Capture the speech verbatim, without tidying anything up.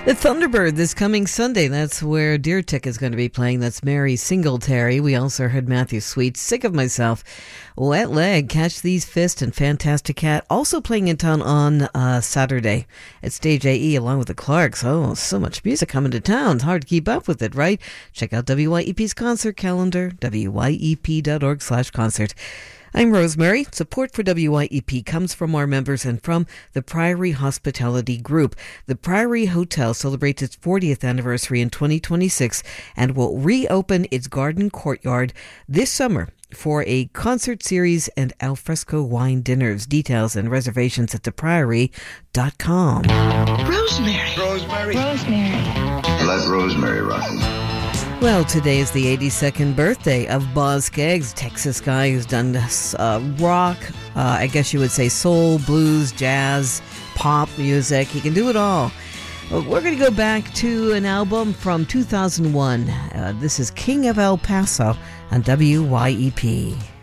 The Thunderbird this coming Sunday. That's where Deer Tick is going to be playing. That's Mary Singletary. We also heard Matthew Sweet, Sick of Myself. Wet Leg, Catch These Fists, and Fantastic Cat also playing in town on uh, Saturday at Stage A E along with the Clarks. Oh, so much music coming to town. It's hard to keep up with it, right? Check out W Y E P's concert calendar, W Y E P dot org slash concert. I'm Rosemary. Support for W Y E P comes from our members and from the Priory Hospitality Group. The Priory Hotel celebrates its fortieth anniversary in twenty twenty-six and will reopen its garden courtyard this summer for a concert series and alfresco wine dinners. Details and reservations at the priory dot com. Rosemary. Rosemary. Rosemary. Let Rosemary rock. Well, today is the eighty-second birthday of Boz Scaggs, Texas guy who's done uh, rock, uh, I guess you would say soul, blues, jazz, pop music. He can do it all. Well, we're going to go back to an album from two thousand one. Uh, this is King of El Paso on W Y E P.